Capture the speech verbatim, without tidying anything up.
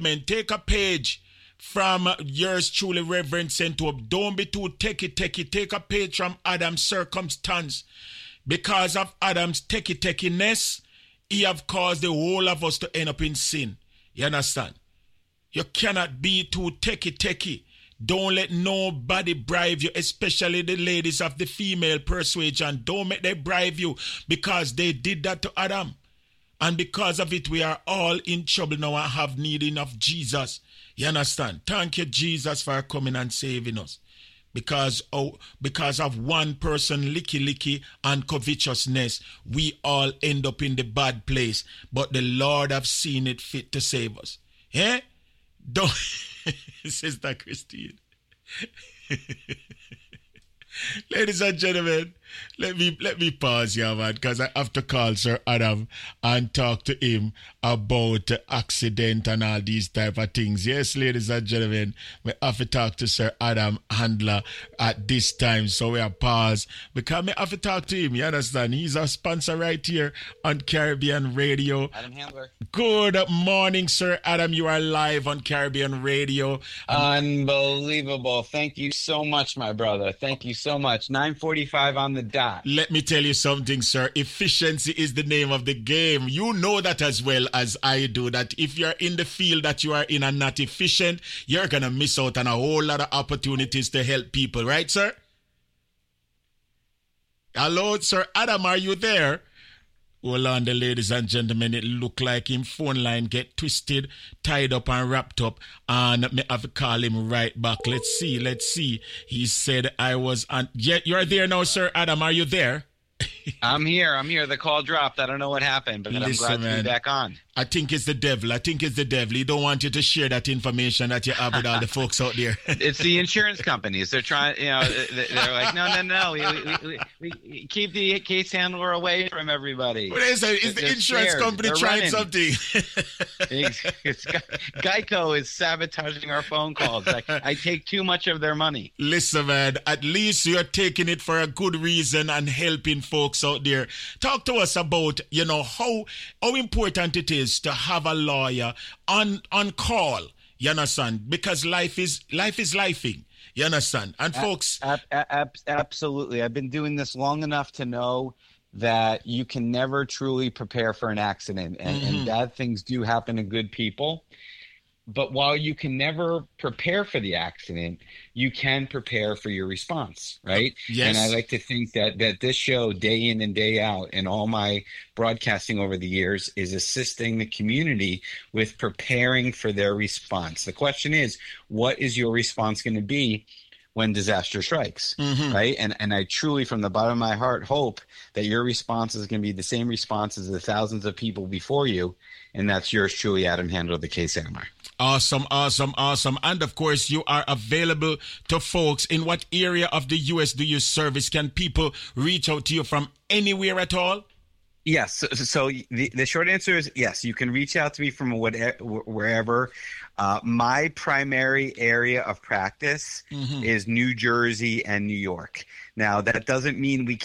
Man, take a page from yours truly, Reverend Saint Hope. Don't be too techie techie. Take a page from Adam's circumstance. Because of Adam's techie techiness, he have caused the whole of us to end up in sin. You understand? You cannot be too techie techie. Don't let nobody bribe you, especially the ladies of the female persuasion. Don't make them bribe you because they did that to Adam. And because of it, we are all in trouble now and have need of Jesus. You understand? Thank you, Jesus, for coming and saving us. Because, oh, because of one person, licky licky and covetousness, we all end up in the bad place. But the Lord have seen it fit to save us. Eh? Don't, Sister Christine. Ladies and gentlemen, let me let me pause here, man, because I have to call Sir Adam and talk to him about the accident and all these type of things. Yes, ladies and gentlemen, we have to talk to Sir Adam Handler at this time, so we are pause because we have to talk to him. You understand? He's our sponsor right here on Caribbean Radio. Adam Handler. Good morning, Sir Adam. You are live on Caribbean Radio. Unbelievable. Thank you so much, my brother. Thank you so much. nine forty-five on the dot. Let me tell you something, sir. Efficiency is the name of the game. You know that as well as I do, that if you're in the field that you are in and not efficient, you're going to miss out on a whole lot of opportunities to help people. Right, sir? Hello, Sir Adam, are you there? Hold on, the ladies and gentlemen, it look like him phone line get twisted, tied up and wrapped up, and me have to call him right back. Let's see, let's see. He said I was on. Yeah, you're there now, Sir Adam. Are you there? I'm here. I'm here. The call dropped. I don't know what happened, but Listen, I'm glad man, to be back on. I think it's the devil. I think it's the devil. He don't want you to share that information that you have with all the folks out there. It's the insurance companies. They're trying, you know, they're like, no, no, no. We, we, we, we keep the case handler away from everybody. What is it? Is the they're insurance scared. company they're trying running. something? it's, it's, Geico is sabotaging our phone calls. Like, I take too much of their money. Listen, man, at least you're taking it for a good reason and helping folks out there. Talk to us about, you know, how how important it is to have a lawyer on on call. You understand? Because life is life is lifing. You understand? And folks, ab- ab- absolutely. I've been doing this long enough to know that you can never truly prepare for an accident, and, mm-hmm. and bad things do happen to good people. But while you can never prepare for the accident, you can prepare for your response, right? Yes. And I like to think that that this show, day in and day out, and all my broadcasting over the years, is assisting the community with preparing for their response. The question is, what is your response going to be when disaster strikes, mm-hmm. right? And and I truly, from the bottom of my heart, hope that your response is going to be the same response as the thousands of people before you, and that's yours truly, Adam Handler, the case handler. Awesome, awesome, awesome. And of course, you are available to folks. In what area of the U S do you service? Can people reach out to you from anywhere at all? Yes. So, so the, the short answer is yes. You can reach out to me from whatever, wherever. Uh, my primary area of practice mm-hmm. is New Jersey and New York. Now, that doesn't mean we